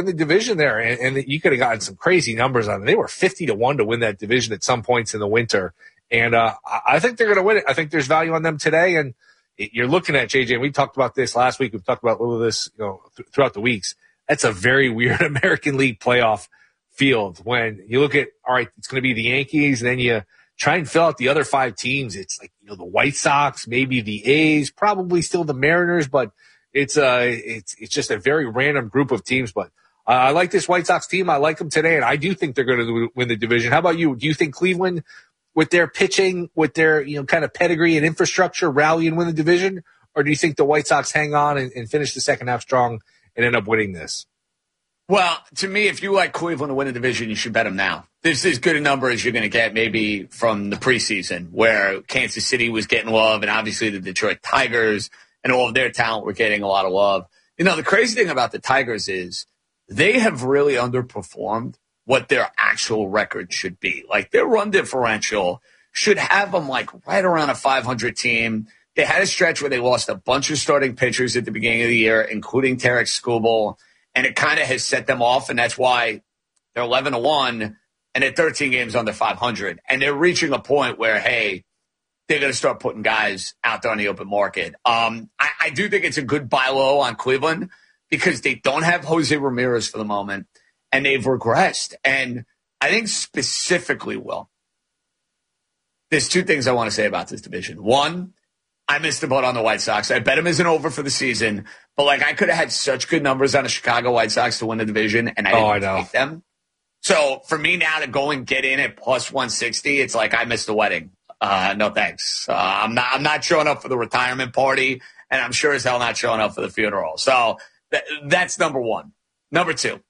the division there, and you could have gotten some crazy numbers on it. They were 50-1 to win that division at some points in the winter, and I think they're going to win it. I think there's value on them today, and you're looking at JJ. And we talked about this last week. We've talked about a little of this, throughout the weeks. That's a very weird American League playoff field. When you look at, all right, it's going to be the Yankees, and then you try and fill out the other 5 teams. It's like the White Sox, maybe the A's, probably still the Mariners, but it's just a very random group of teams. But I like this White Sox team. I like them today, and I do think they're going to win the division. How about you? Do you think Cleveland, with their pitching, with their kind of pedigree and infrastructure, rally and win the division? Or do you think the White Sox hang on and finish the second half strong and end up winning this? Well, to me, if you like Cleveland to win the division, you should bet them now. This is as good a number as you're going to get maybe from the preseason, where Kansas City was getting love, and obviously the Detroit Tigers and all of their talent were getting a lot of love. The crazy thing about the Tigers is they have really underperformed what their actual record should be. Like, their run differential should have them right around a 500 team. They had a stretch where they lost a bunch of starting pitchers at the beginning of the year, including Tarek Skubal, and it kind of has set them off, and that's why they're 11-1 and they're 13 games under 500. And they're reaching a point where, hey, they're going to start putting guys out there on the open market. I do think it's a good buy low on Cleveland because they don't have Jose Ramirez for the moment, and they've regressed. And I think specifically, Will, there's 2 things I want to say about this division. One, I missed the boat on the White Sox. I bet them isn't over for the season, but I could have had such good numbers on the Chicago White Sox to win the division, and I didn't take them. So for me now to go and get in at plus 160, it's like I missed the wedding. No thanks. I'm not showing up for the retirement party, and I'm sure as hell not showing up for the funeral. So that's number one. Number 2,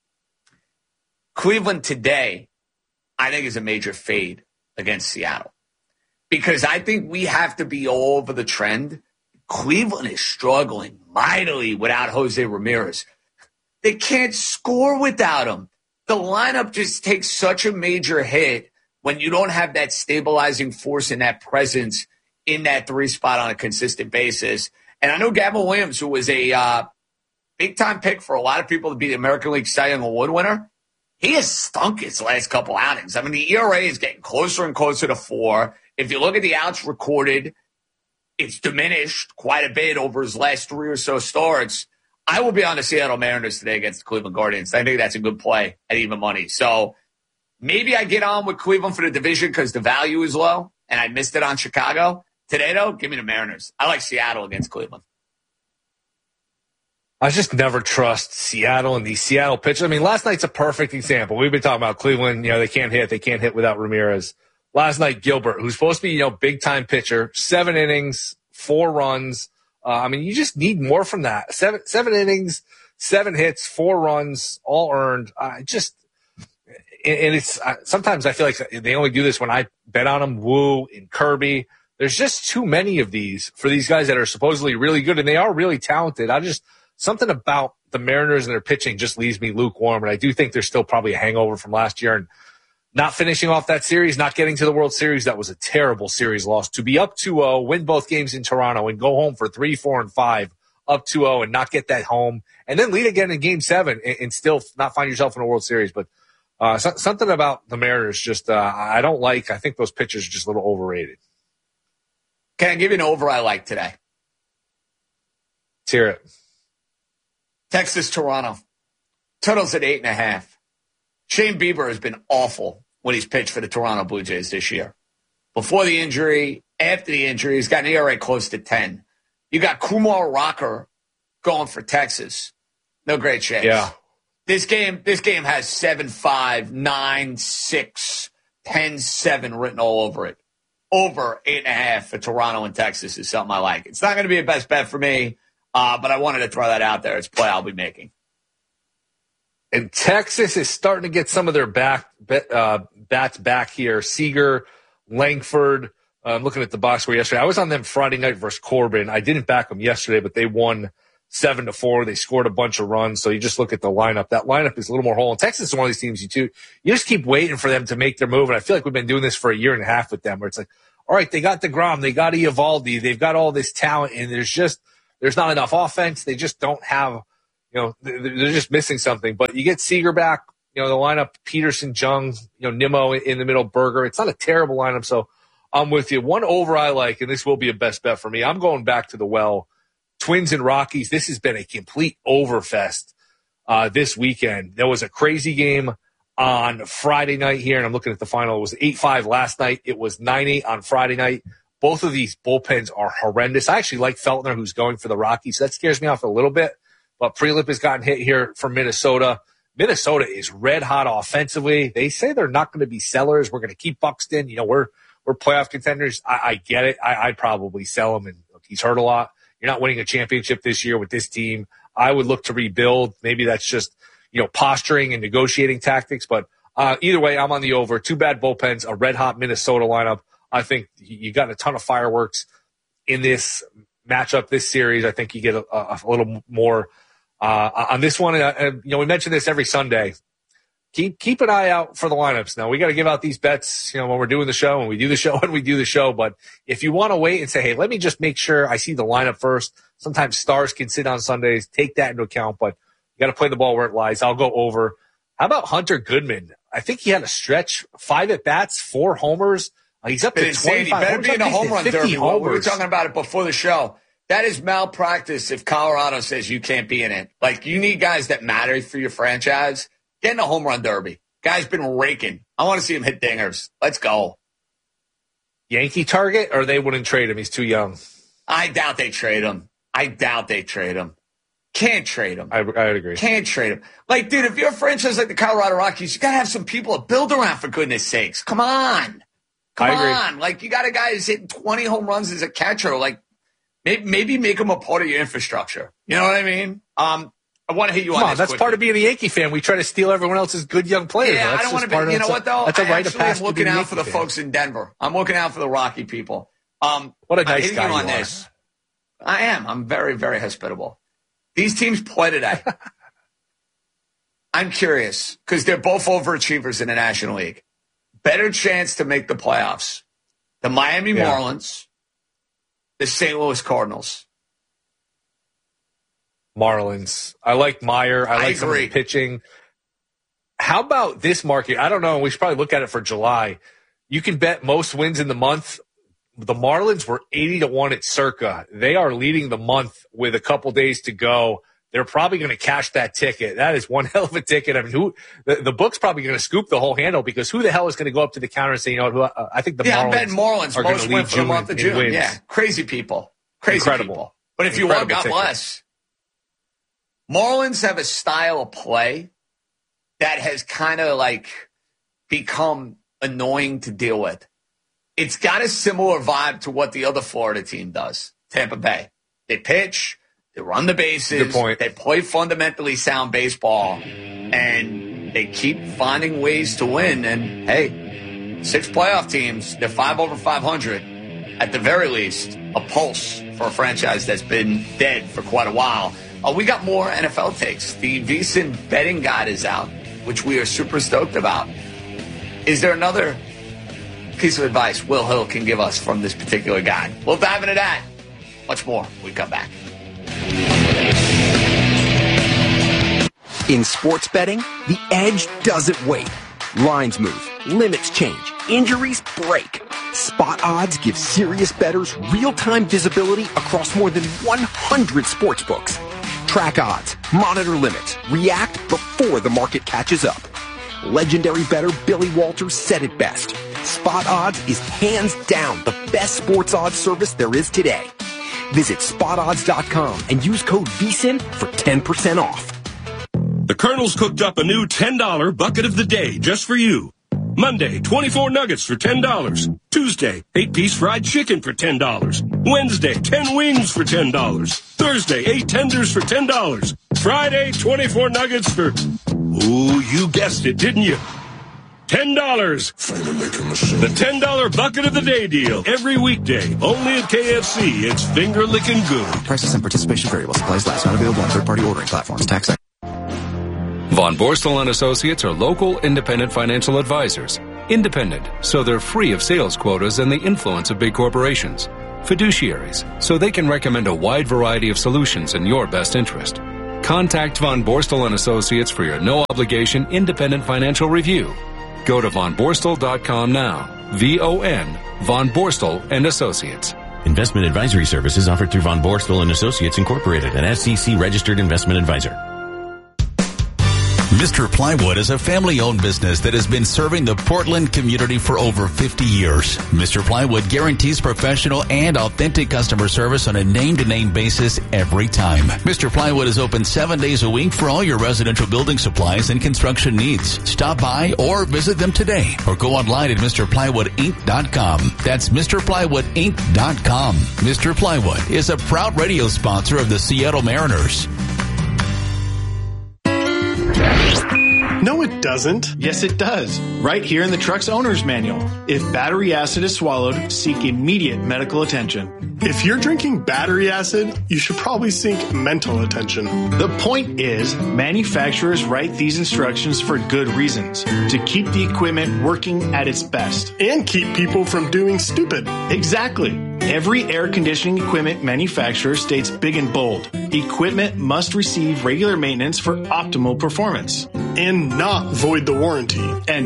Cleveland today, I think, is a major fade against Seattle. Because I think we have to be all over the trend. Cleveland is struggling mightily without Jose Ramirez. They can't score without him. The lineup just takes such a major hit when you don't have that stabilizing force and that presence in that 3 spot on a consistent basis. And I know Gavin Williams, who was a big-time pick for a lot of people to be the American League Cy Young Award winner, he has stunk his last couple outings. I mean, the ERA is getting closer and closer to 4. If you look at the outs recorded, it's diminished quite a bit over his last 3 or so starts. I will be on the Seattle Mariners today against the Cleveland Guardians. I think that's a good play at even money. So maybe I get on with Cleveland for the division because the value is low, and I missed it on Chicago. Today, though, give me the Mariners. I like Seattle against Cleveland. I just never trust Seattle and these Seattle pitchers. I mean, last night's a perfect example. We've been talking about Cleveland. They can't hit without Ramirez. Last night, Gilbert, who's supposed to be, big-time pitcher, 7 innings, 4 runs. You just need more from that. Seven innings, 7 hits, 4 runs, all earned. Sometimes I feel like they only do this when I bet on them, Woo and Kirby. There's just too many of these for these guys that are supposedly really good, and they are really talented. Something about the Mariners and their pitching just leaves me lukewarm, and I do think there's still probably a hangover from last year. And not finishing off that series, not getting to the World Series, that was a terrible series loss. To be up 2-0, win both games in Toronto, and go home for 3, 4, and 5, up 2-0, and not get that home, and then lead again in Game 7 and still not find yourself in a World Series. But something about the Mariners just I don't like. I think those pitchers are just a little overrated. Can I give you an over I like today? Let's hear it. Texas, Toronto. Total's at 8.5. Shane Bieber has been awful when he's pitched for the Toronto Blue Jays this year. Before the injury, after the injury, he's got an ERA close to 10. You got Kumar Rocker going for Texas. No great shape. Yeah. This game has 7-5, 9-6, 10-7 written all over it. Over 8.5 for Toronto and Texas is something I like. It's not going to be a best bet for me, but I wanted to throw that out there. It's a play I'll be making. And Texas is starting to get some of their bats back here. Seager, Langford. I'm looking at the box score yesterday. I was on them Friday night versus Corbin. I didn't back them yesterday, but they won 7-4. They scored a bunch of runs. So you just look at the lineup. That lineup is a little more whole. And Texas is one of these teams you just keep waiting for them to make their move. And I feel like we've been doing this for a year and a half with them, where it's like, all right, they got DeGrom, they got Eovaldi, they've got all this talent, and there's not enough offense. They just don't have they're just missing something. But you get Seager back, the lineup, Peterson, Jung, Nimmo in the middle, Berger. It's not a terrible lineup, so I'm with you. One over I like, and this will be a best bet for me. I'm going back to the well. Twins and Rockies. This has been a complete overfest this weekend. There was a crazy game on Friday night here, and I'm looking at the final. It was 8-5 last night. It was 9-8 on Friday night. Both of these bullpens are horrendous. I actually like Feltner, who's going for the Rockies, so that scares me off a little bit. But Prelip has gotten hit here from Minnesota. Minnesota is red hot offensively. They say they're not going to be sellers. We're going to keep Buxton. We're playoff contenders. I get it. I'd probably sell him, and look, he's hurt a lot. You're not winning a championship this year with this team. I would look to rebuild. Maybe that's just, posturing and negotiating tactics. But either way, I'm on the over. Two bad bullpens, a red-hot Minnesota lineup. I think you got a ton of fireworks in this matchup, this series. I think you get a little more on this one. We mention this every Sunday. Keep an eye out for the lineups. Now, we got to give out these bets, when we're doing the show, and we do the show when we do the show. But if you want to wait and say, hey, let me just make sure I see the lineup first. Sometimes stars can sit on Sundays. Take that into account, but you got to play the ball where it lies. I'll go over. How about Hunter Goodman? I think he had a stretch, 5 at-bats, 4 homers. He's up to 25. He better be in a home run derby. We were talking about it before the show. That is malpractice if Colorado says you can't be in it. Like, you need guys that matter for your franchise. Get in a home run derby. Guy's been raking. I want to see him hit dingers. Let's go. Yankee target, or they wouldn't trade him? He's too young. I doubt they trade him. Can't trade him. I would agree. Can't trade him. Like, dude, if you're a franchise like the Colorado Rockies, you got to have some people to build around, for goodness sakes. Come on. Come on. Like, you got a guy who's hitting 20 home runs as a catcher. Like, maybe make him a part of your infrastructure. You know what I mean? I want to hit you on this. That's quickly. part of being a Yankee fan. We try to steal everyone else's good young players. Yeah, I don't want to be. You know what, though? That's a rite of passage. I'm looking out for the folks in Denver. I'm looking out for the Rocky people. What a nice guy you are. This. I am. I'm very, very hospitable. These teams play today. I'm curious, because they're both overachievers in the National League. Better chance to make the playoffs. The Miami Marlins, the St. Louis Cardinals. Marlins. I like Meyer. I like some of the pitching. How about this market? I don't know. We should probably look at it for July. You can bet most wins in the month. The Marlins were 80-1 at Circa. They are leading the month with a couple days to go. They're probably going to cash that ticket. That is one hell of a ticket. I mean, the book's probably going to scoop the whole handle, because who the hell is going to go up to the counter and say, I think the Marlins. I'm betting Marlins are most win for the month of June. Wins. Yeah, crazy people. Incredible people. But if you want, God bless. Marlins have a style of play that has kind of become annoying to deal with. It's got a similar vibe to what the other Florida team does, Tampa Bay. They pitch, they run the bases, good point. They play fundamentally sound baseball, and they keep finding ways to win. And, hey, 6 playoff teams, they're 5 over 500. At the very least, a pulse for a franchise that's been dead for quite a while. We got more NFL takes. The VSiN betting guide is out, which we are super stoked about. Is there another piece of advice Will Hill can give us from this particular guide? We'll dive into that. Much more when we come back. In sports betting, the edge doesn't wait. Lines move, limits change, injuries break. Spot Odds gives serious bettors real-time visibility across more than 100 sports books. Track odds, monitor limits, react before the market catches up. Legendary bettor Billy Walters said it best. Spot Odds is hands down the best sports odds service there is today. Visit spotodds.com and use code VSiN for 10% off. The Colonel's cooked up a new $10 bucket of the day just for you. Monday, 24 nuggets for $10. Tuesday, 8-piece fried chicken for $10. Wednesday, 10 wings for $10. Thursday, 8 tenders for $10. Friday, 24 nuggets for... Ooh, you guessed it, didn't you? $10. The $10 bucket of the day deal. Every weekday, only at KFC. It's finger licking good. Prices and participation variable. Supplies last. Not available on third-party ordering platforms. Tax. Von Borstel and Associates are local independent financial advisors. Independent, so they're free of sales quotas and the influence of big corporations. Fiduciaries, so they can recommend a wide variety of solutions in your best interest. Contact Von Borstel and Associates for your no-obligation independent financial review. Go to vonborstel.com now. VON, Von Borstel and Associates. Investment advisory services offered through Von Borstel and Associates Incorporated, an SEC-registered investment advisor. Mr. Plywood is a family-owned business that has been serving the Portland community for over 50 years. Mr. Plywood guarantees professional and authentic customer service on a name-to-name basis every time. Mr. Plywood is open 7 days a week for all your residential building supplies and construction needs. Stop by or visit them today or go online at MrPlywoodInc.com. That's MrPlywoodInc.com. Mr. Plywood is a proud radio sponsor of the Seattle Mariners. No, it doesn't. Yes, it does. Right here in the truck's owner's manual. If battery acid is swallowed, seek immediate medical attention. If you're drinking battery acid, you should probably seek mental attention. The point is, manufacturers write these instructions for good reasons. To keep the equipment working at its best. And keep people from doing stupid. Exactly. Every air conditioning equipment manufacturer states big and bold, equipment must receive regular maintenance for optimal performance. And not void the warranty.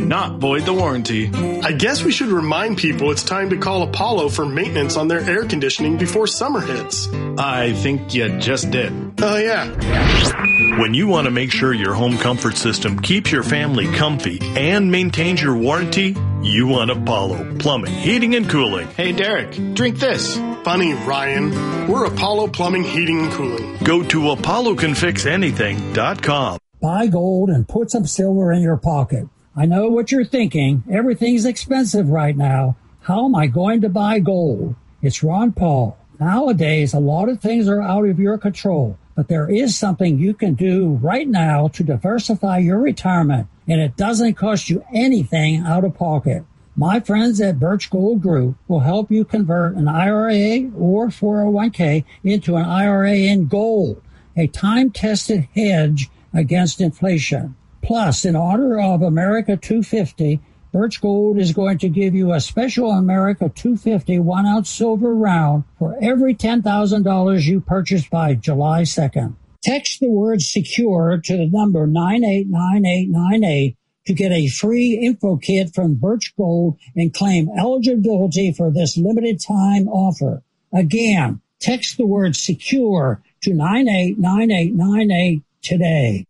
I guess we should remind people it's time to call Apollo for maintenance on their air conditioning before summer hits. I think you just did. Oh, yeah. When you want to make sure your home comfort system keeps your family comfy and maintains your warranty, you want Apollo Plumbing, Heating, and Cooling. Hey, Derek, drink this. Funny, Ryan. We're Apollo Plumbing, Heating, and Cooling. Go to ApolloCanFixAnything.com. Buy gold and put some silver in your pocket. I know what you're thinking. Everything's expensive right now. How am I going to buy gold? It's Ron Paul. Nowadays, a lot of things are out of your control, but there is something you can do right now to diversify your retirement, and it doesn't cost you anything out of pocket. My friends at Birch Gold Group will help you convert an IRA or 401k into an IRA in gold, a time-tested hedge against inflation. Plus, in honor of America 250, Birch Gold is going to give you a special America 250 1-ounce silver round for every $10,000 you purchase by July 2nd. Text the word SECURE to the number 989898 to get a free info kit from Birch Gold and claim eligibility for this limited time offer. Again, text the word SECURE to 989898 today.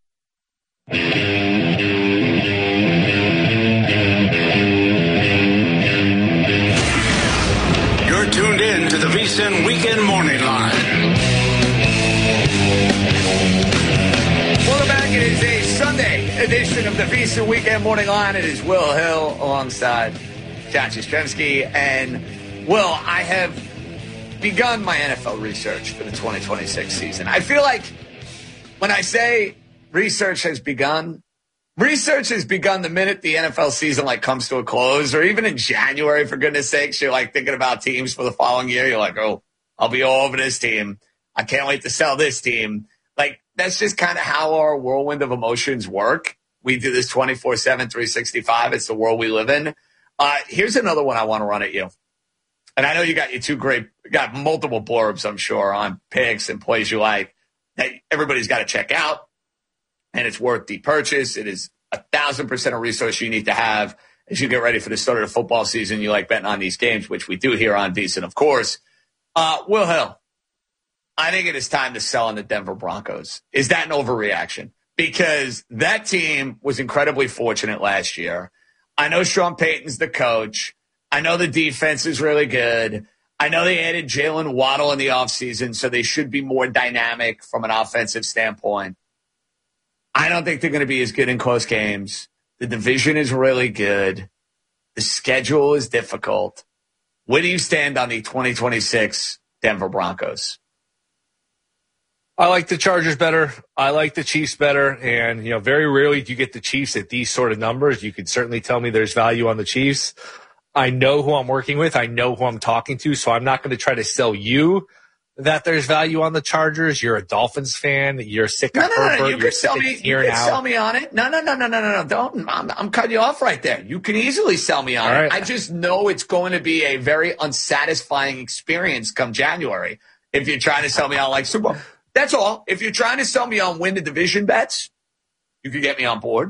You're tuned in to the VSiN Weekend Morning Line. Welcome back. It is a Sunday edition of the VSiN Weekend Morning Line. It is Will Hill alongside John Jastrzemski. And, Will, I have begun my NFL research for the 2026 season. I feel like when I say research has begun the minute the NFL season comes to a close, or even in January, for goodness sakes, you're thinking about teams for the following year. You're like, oh, I'll be all over this team. I can't wait to sell this team. That's just kind of how our whirlwind of emotions work. We do this 24/7, 365. It's the world we live in. Here's another one I want to run at you. And I know you got got multiple blurbs, I'm sure, on picks and plays you like that everybody's got to check out. And it's worth the purchase. It is 1,000% a resource you need to have as you get ready for the start of the football season. You like betting on these games, which we do here on VSiN, of course. Will Hill, I think it is time to sell on the Denver Broncos. Is that an overreaction? Because that team was incredibly fortunate last year. I know Sean Payton's the coach. I know the defense is really good. I know they added Jalen Waddle in the offseason, so they should be more dynamic from an offensive standpoint. I don't think they're going to be as good in close games. The division is really good. The schedule is difficult. Where do you stand on the 2026 Denver Broncos? I like the Chargers better. I like the Chiefs better. And, very rarely do you get the Chiefs at these sort of numbers. You could certainly tell me there's value on the Chiefs. I know who I'm working with. I know who I'm talking to. So I'm not going to try to sell you that there's value on the Chargers. You're a Dolphins fan. You're sick of Herbert. No. You can sell me on it. No. Don't. I'm cutting you off right there. You can easily sell me on it. Right. I just know it's going to be a very unsatisfying experience come January if you're trying to sell me on Super Bowl. That's all. If you're trying to sell me on win the division bets, you could get me on board.